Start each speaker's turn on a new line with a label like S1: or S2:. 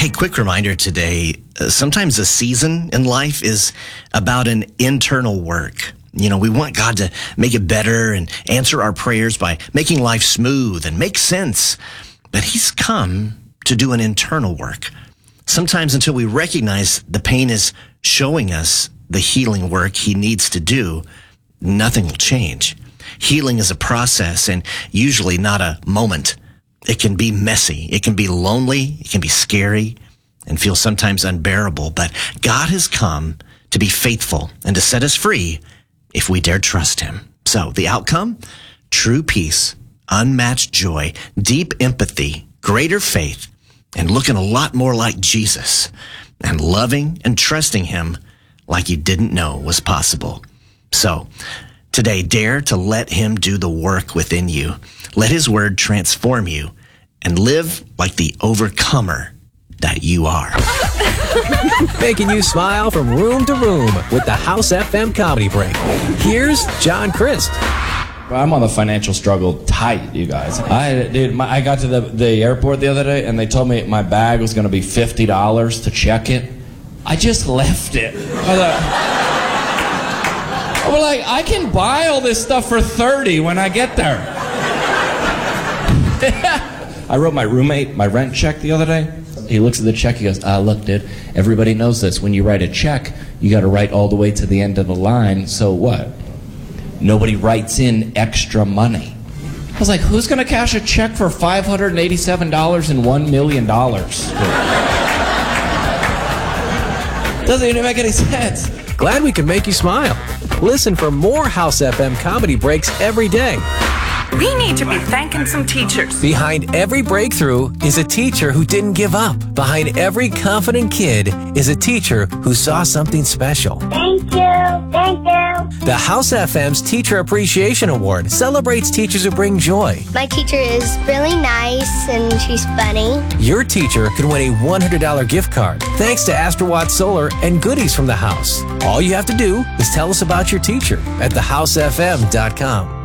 S1: Hey, quick reminder today, sometimes a season in life is about an internal work. You know, we want God to make it better and answer our prayers by making life smooth and make sense. But he's come to do an internal work. Sometimes until we recognize the pain is showing us the healing work he needs to do, nothing will change. Healing is a process and usually not a moment. It can be messy. It can be lonely. It can be scary and feel sometimes unbearable. But God has come to be faithful and to set us free if we dare trust him. So the outcome, true peace, unmatched joy, deep empathy, greater faith, and looking a lot more like Jesus, and loving and trusting him like you didn't know was possible. So today, dare to let him do the work within you. Let his word transform you and live like the overcomer that you are.
S2: Making you smile from room to room with the House FM Comedy Break. Here's John Christ.
S3: I'm on the financial struggle tight, you guys. I got to the airport the other day, and they told me my bag was going to be $50 to check it. I just left it. I was like, I can buy all this stuff for $30 when I get there. I wrote my roommate my rent check the other day. He looks at the check, he goes, look, dude, everybody knows this. When you write a check, you got to write all the way to the end of the line. So what? Nobody writes in extra money. I was like, who's going to cash a check for $587 and $1 million? Doesn't even make any sense.
S2: Glad we can make you smile. Listen for more House FM Comedy Breaks every day.
S4: We need to be thanking some teachers.
S2: Behind every breakthrough is a teacher who didn't give up. Behind every confident kid is a teacher who saw something special.
S5: Thank you. Thank you.
S2: The House FM's Teacher Appreciation Award celebrates teachers who bring joy.
S5: My teacher is really nice and she's funny.
S2: Your teacher could win a $100 gift card thanks to Astrowatt Solar and goodies from the house. All you have to do is tell us about your teacher at thehousefm.com.